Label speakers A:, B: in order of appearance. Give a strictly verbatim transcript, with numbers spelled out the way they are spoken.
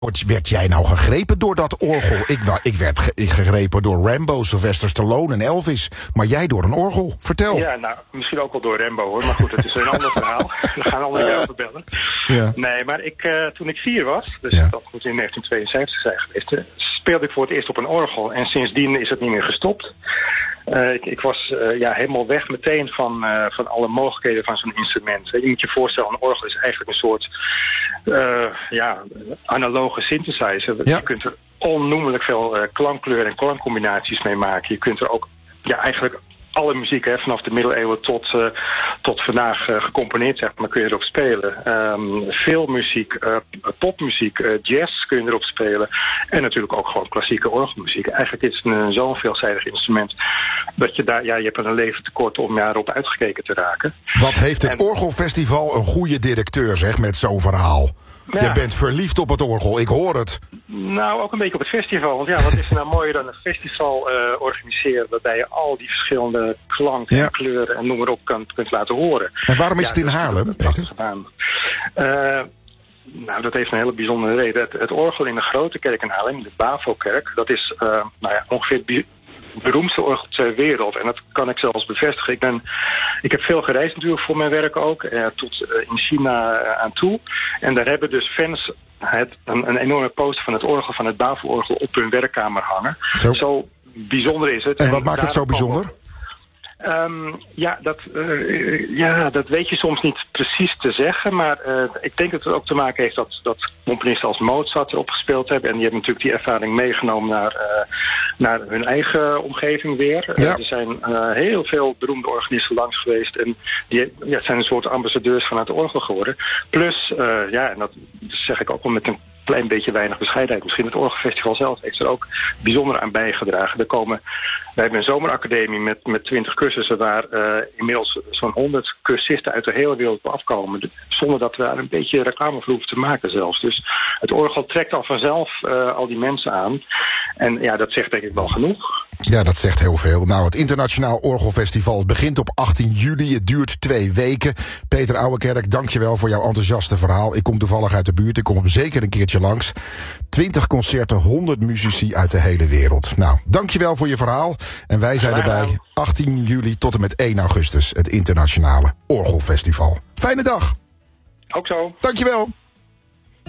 A: Word- Werd jij nou gegrepen door dat orgel? Ik, wa- ik werd ge- gegrepen door Rambo, Sylvester Stallone en Elvis. Maar jij door een orgel. Vertel.
B: Ja, nou, misschien ook wel door Rambo hoor. Maar goed, het is een ander verhaal. We gaan allemaal keer over bellen.
A: Ja.
B: Nee, maar ik, uh, toen ik vier was, dus
A: Ja.
B: dat moet in negentien tweeënzeventig zijn geweest, uh, speelde ik voor het eerst op een orgel. En sindsdien is het niet meer gestopt. Uh, ik, ik was uh, ja, helemaal weg meteen van, uh, van alle mogelijkheden van zo'n instrument. Je moet je voorstellen, een orgel is eigenlijk een soort uh, ja, analoge synthesizer.
A: Ja.
B: Je kunt er onnoemelijk veel uh, klankkleuren en klankcombinaties mee maken. Je kunt er ook ja, eigenlijk alle muziek, hè, vanaf de middeleeuwen tot, uh, tot vandaag uh, gecomponeerd, zeg maar, kun je erop spelen. Um, veel muziek, uh, popmuziek, uh, jazz kun je erop spelen. En natuurlijk ook gewoon klassieke orgelmuziek. Eigenlijk is het een zo'n veelzijdig instrument dat je daar, ja, je hebt er een leven tekort om daarop uitgekeken te raken.
A: Wat heeft het
B: En-
A: Orgelfestival een goede directeur, zeg, met zo'n verhaal.
B: Ja.
A: Je bent verliefd op het orgel, ik hoor het.
B: Nou, ook een beetje op het festival. Want ja, wat is er nou mooier dan een festival uh, organiseren waarbij je al die verschillende klanken
A: Ja.
B: en kleuren en noem maar op kan, kunt laten horen.
A: En waarom is
B: Ja,
A: het in
B: dus
A: Haarlem,
B: dat is prachtig
A: Peter?
B: gedaan. Uh, nou, dat heeft een hele bijzondere reden. Het, het orgel in de Grote Kerk in Haarlem, de Bavo-kerk, dat is uh, nou ja, ongeveer het bi- beroemdste orgel ter wereld. En dat kan ik zelfs bevestigen. Ik, ben, ik heb veel gereisd natuurlijk voor mijn werk ook, uh, tot uh, in China uh, aan toe. En daar hebben dus fans het, een, een enorme poster van het orgel, van het Bavo-orgel, op hun werkkamer hangen.
A: Zo.
B: Zo bijzonder is het.
A: En wat maakt het zo
B: daarom komen-
A: bijzonder?
B: Um, ja, dat, uh, ja, dat weet je soms niet precies te zeggen. Maar uh, ik denk dat het ook te maken heeft dat, dat componisten als Mozart erop gespeeld hebben. En die hebben natuurlijk die ervaring meegenomen naar, uh, naar hun eigen omgeving weer.
A: Ja.
B: Uh, er zijn uh, heel veel beroemde organisten langs geweest. En die ja, zijn een soort ambassadeurs van het orgel geworden. Plus, uh, ja, en dat zeg ik ook wel met een klein beetje weinig bescheidenheid. Misschien het Orgelfestival zelf heeft er ook bijzonder aan bijgedragen. Er komen, wij hebben een zomeracademie met, met twintig cursussen waar uh, inmiddels zo'n honderd cursisten uit de hele wereld op afkomen. Zonder dat we daar een beetje reclame voor hoeven te maken zelfs. Dus het orgel trekt al vanzelf uh, al die mensen aan. En ja, dat zegt denk ik wel genoeg.
A: Ja, dat zegt heel veel. Nou, het Internationaal Orgelfestival begint op achttien juli. Het duurt twee weken. Peter Ouwekerk, dankjewel voor jouw enthousiaste verhaal. Ik kom toevallig uit de buurt. Ik kom hem zeker een keertje langs. twintig concerten, honderd muzici uit de hele wereld. Nou, dankjewel voor je verhaal. En wij zijn erbij achttien juli tot en met één augustus. Het Internationale Orgelfestival. Fijne dag.
B: Ook zo.
A: Dankjewel.